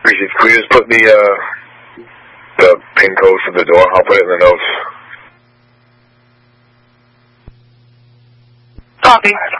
appreciate it. Could you just put the pin code for the door? I'll put it in the notes. Copy.